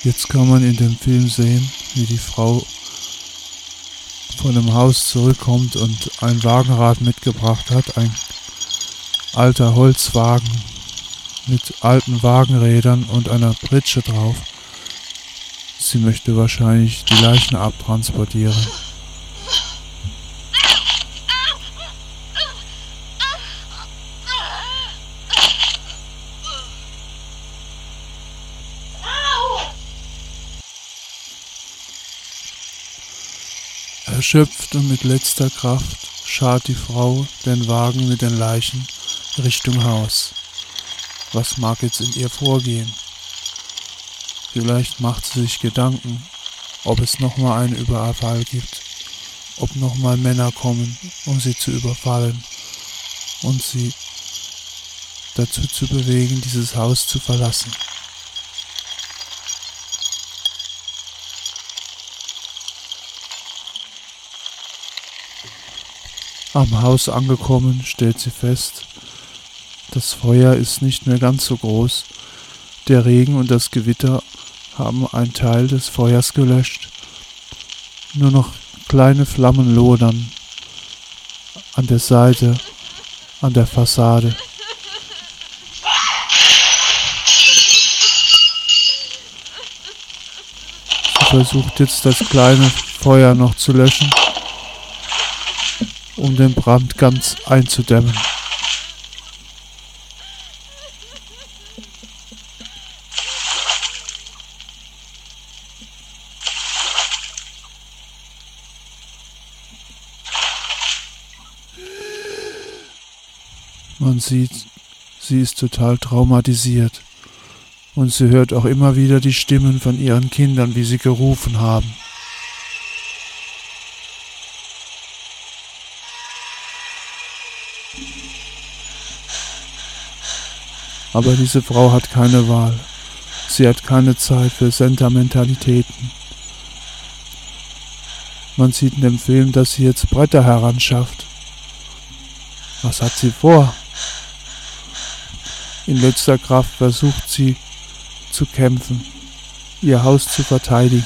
Jetzt kann man in dem Film sehen, wie die Frau von dem Haus zurückkommt und ein Wagenrad mitgebracht hat, ein alter Holzwagen mit alten Wagenrädern und einer Pritsche drauf. Sie möchte wahrscheinlich die Leichen abtransportieren. Erschöpft und mit letzter Kraft schart die Frau den Wagen mit den Leichen Richtung Haus. Was mag jetzt in ihr vorgehen? Vielleicht macht sie sich Gedanken, ob es nochmal einen Überfall gibt, ob nochmal Männer kommen, um sie zu überfallen und sie dazu zu bewegen, dieses Haus zu verlassen. Am Haus angekommen, stellt sie fest, das Feuer ist nicht mehr ganz so groß. Der Regen und das Gewitter haben einen Teil des Feuers gelöscht. Nur noch kleine Flammen lodern an der Seite, an der Fassade. Sie versucht jetzt das kleine Feuer noch zu löschen, um den Brand ganz einzudämmen. Man sieht, sie ist total traumatisiert und sie hört auch immer wieder die Stimmen von ihren Kindern, wie sie gerufen haben. Aber diese Frau hat keine Wahl. Sie hat keine Zeit für Sentimentalitäten. Man sieht in dem Film, dass sie jetzt Bretter heranschafft. Was hat sie vor? In letzter Kraft versucht sie zu kämpfen, ihr Haus zu verteidigen.